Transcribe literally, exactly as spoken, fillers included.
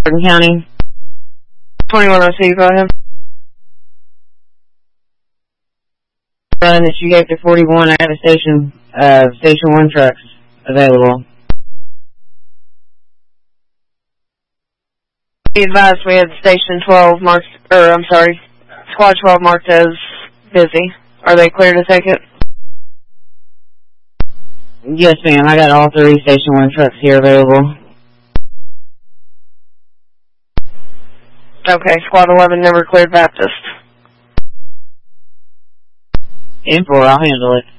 Morgan County. twenty-one oh two, go ahead. Run that you gave to forty-one, I have a station, uh, station one trucks available. Be advised we had station twelve marked, or I'm sorry, squad twelve marked as busy. Are they clear to take it? Yes, ma'am. I got all three station one trucks here available. Okay, squad eleven never cleared Baptist. ten four, I'll handle it.